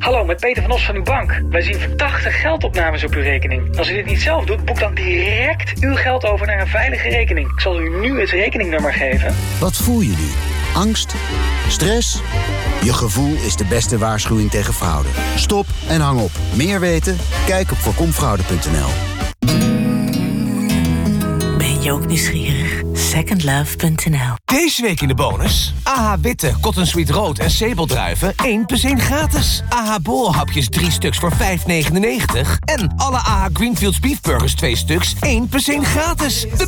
Hallo, met Peter van Os van uw bank. Wij zien verdachte geldopnames op uw rekening. Als u dit niet zelf doet, boek dan direct uw geld over naar een veilige rekening. Ik zal u nu het rekeningnummer geven. Wat voel je nu? Angst? Stress? Je gevoel is de beste waarschuwing tegen fraude. Stop en hang op. Meer weten? Kijk op voorkomfraude.nl. Ben je ook nieuwsgierig? Secondlove.nl. Deze week in de bonus. AH Witte, Cotton Sweet Rood en Sebeldruiven 1 + 1 gratis. AH Bolhapjes 3 stuks voor €5,99. En alle AH Greenfields Beef Burgers 2 stuks 1 + 1 gratis. De